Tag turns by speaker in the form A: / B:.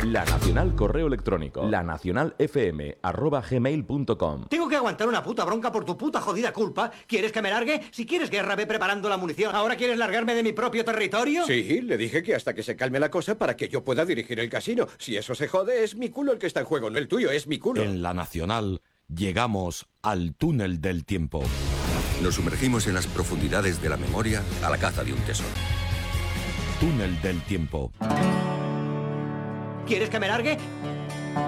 A: La Nacional correo electrónico lanacionalfm@gmail.com.
B: Tengo que aguantar una puta bronca por tu puta jodida culpa. ¿Quieres que me largue? Si quieres guerra, ve preparando la munición. ¿Ahora quieres largarme de mi propio territorio?
C: Sí, le dije que hasta que se calme la cosa para que yo pueda dirigir el casino. Si eso se jode, es mi culo el que está en juego, no el tuyo, es mi culo.
D: En La Nacional llegamos al túnel del tiempo.
E: Nos sumergimos en las profundidades de la memoria a la caza de un tesoro.
D: Túnel del tiempo.
B: ¿Quieres que me largue?